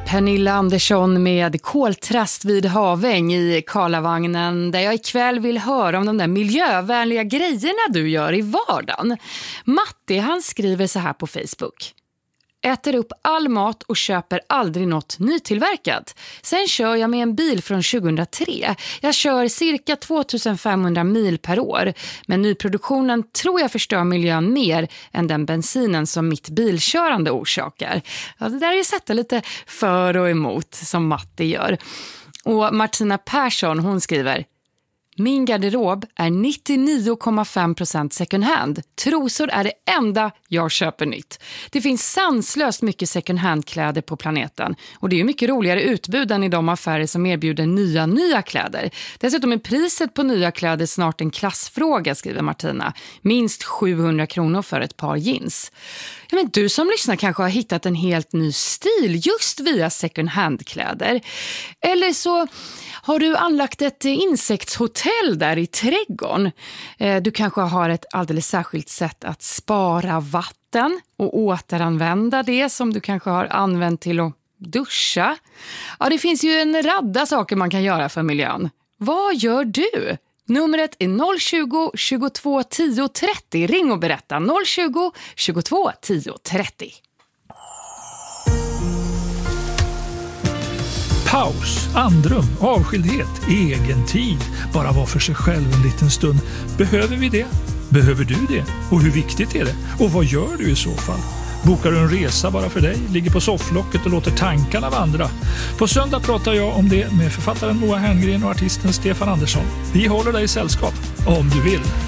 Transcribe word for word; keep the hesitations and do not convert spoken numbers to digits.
Pernilla Andersson med Koltrast vid Haväng i Karlavagnen, där jag ikväll vill höra om de där miljövänliga grejerna du gör i vardagen. Matti, han skriver så här på Facebook. Äter upp all mat och köper aldrig något nytillverkat. Sen kör jag med en bil från tjugohundratre. Jag kör cirka tvåtusenfemhundra mil per år. Men nyproduktionen tror jag förstör miljön mer än den bensinen som mitt bilkörande orsakar. Ja, det där är ju sätta lite för och emot som Matti gör. Och Martina Persson, hon skriver: min garderob är nittionio komma fem procent second hand. Trosor är det enda jag köper nytt. Det finns sanslöst mycket second hand-kläder på planeten. Och det är ju mycket roligare utbud än i de affärer som erbjuder nya, nya kläder. Dessutom är priset på nya kläder snart en klassfråga, skriver Martina. Minst sjuhundra kronor för ett par jeans. Ja, men du som lyssnar kanske har hittat en helt ny stil just via second hand-kläder. Eller så har du anlagt ett insektshotell där i trädgården. Du kanske har ett alldeles särskilt sätt att spara vatten och återanvända det som du kanske har använt till att duscha. Ja, det finns ju en radda saker man kan göra för miljön. Vad gör du? Numret är noll tjugo, tjugotvå, tio, trettio. Ring och berätta. noll tjugo, tjugotvå, tio, trettio. Paus, andrum, avskildhet, egen tid. Bara vara för sig själv en liten stund. Behöver vi det? Behöver du det? Och hur viktigt är det? Och vad gör du i så fall? Bokar du en resa bara för dig? Ligger på sofflocket och låter tankarna vandra? På söndag pratar jag om det med författaren Moa Herngren och artisten Stefan Andersson. Vi håller dig i sällskap, om du vill.